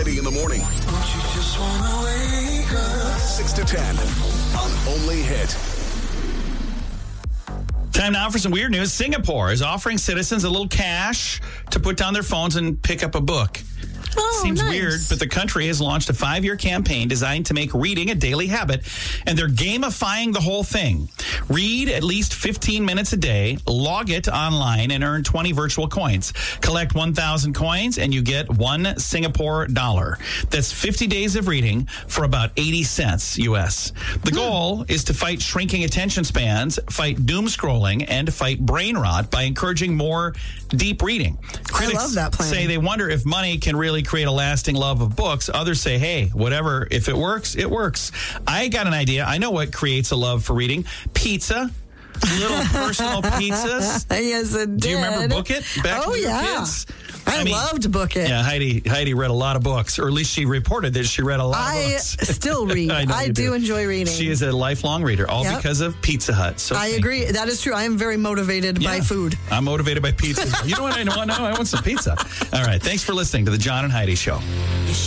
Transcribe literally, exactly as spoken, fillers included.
Heidi in the morning. Don't you just wanna wake up? six to ten on Only Hit. Time now for some weird news. Singapore is offering citizens a little cash to put down their phones and pick up a book. Oh, Seems nice. weird, but the country has launched a five-year campaign designed to make reading a daily habit, and they're gamifying the whole thing. Read at least fifteen minutes a day, log it online, and earn twenty virtual coins. Collect one thousand coins, and you get one Singapore dollar. That's fifty days of reading for about eighty cents U S. The goal is to fight shrinking attention spans, fight doom scrolling, and fight brain rot by encouraging more deep reading. Critics love that plan. say they wonder if money can really create a lasting love of books. Others say, hey, whatever, if it works, it works. I got an idea. I know what creates a love for reading. Pizza. Little personal pizzas. Yes, it did. Do you remember Book It back Oh, when you were yeah. kids? I, mean, loved Book It. Yeah, Heidi Heidi read a lot of books, or at least she reported that she read a lot I of books. still read. I know I you do do. enjoy reading. She is a lifelong reader, all Yep. because of Pizza Hut. So I thank agree. you. That is true. I am very motivated by Yeah. food. I'm motivated by pizza. You know what I want now? I want some pizza. All right. Thanks for listening to the John and Heidi Show.